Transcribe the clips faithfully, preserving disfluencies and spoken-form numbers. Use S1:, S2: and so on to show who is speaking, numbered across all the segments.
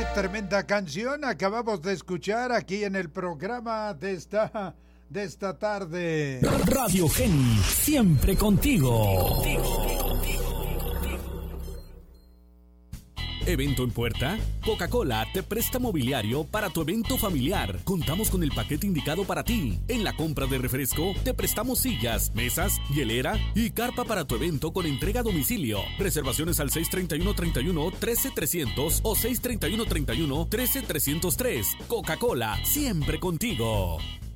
S1: tremenda canción acabamos de escuchar aquí en el programa de esta, de esta tarde.
S2: Radio Geni, siempre contigo. contigo. ¿Evento en puerta? Coca-Cola te presta mobiliario para tu evento familiar. Contamos con el paquete indicado para ti. En la compra de refresco, te prestamos sillas, mesas, hielera y carpa para tu evento con entrega a domicilio. Reservaciones al seis treinta y uno treinta y uno trece trescientos o seis treinta y uno treinta y uno trece trescientos tres. Coca-Cola, siempre contigo.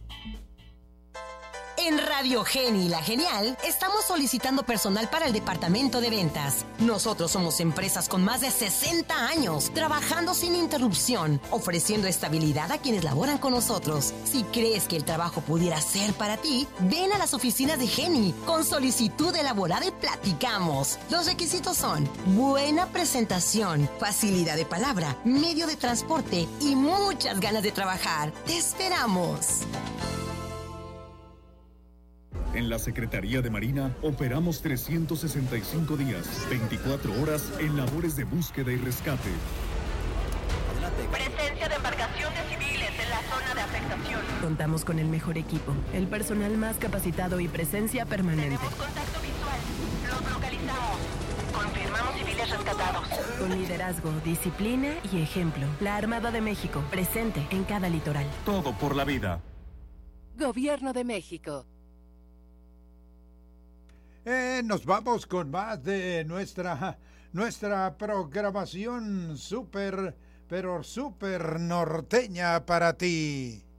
S3: En Radio Geni, la genial, estamos solicitando personal para el departamento de ventas. Nosotros somos empresas con más de sesenta años, trabajando sin interrupción, ofreciendo estabilidad a quienes laboran con nosotros. Si crees que el trabajo pudiera ser para ti, ven a las oficinas de Geni con solicitud elaborada y platicamos. Los requisitos son buena presentación, facilidad de palabra, medio de transporte y muchas ganas de trabajar. ¡Te esperamos!
S4: En la Secretaría de Marina operamos trescientos sesenta y cinco días, veinticuatro horas en labores de búsqueda y rescate.
S5: Presencia de embarcaciones civiles en la zona de afectación.
S6: Contamos con el mejor equipo, el personal más capacitado y presencia permanente.
S5: Tenemos contacto visual. Los localizamos. Confirmamos civiles rescatados.
S6: Con liderazgo, disciplina y ejemplo. La Armada de México, presente en cada litoral.
S4: Todo por la vida.
S7: Gobierno de México.
S1: Eh, nos vamos con más de nuestra, nuestra programación súper, pero súper norteña para ti.